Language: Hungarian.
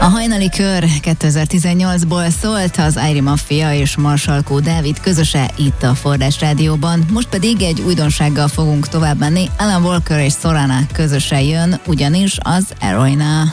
hajnali kör 2018-ból szólt, az Airy Mafia és Marsalkó Dávid közöse itt a Forrás Rádióban. Most pedig egy újdonsággal fogunk tovább menni. Alan Walker és Sorana közöse jön, ugyanis az Eroina.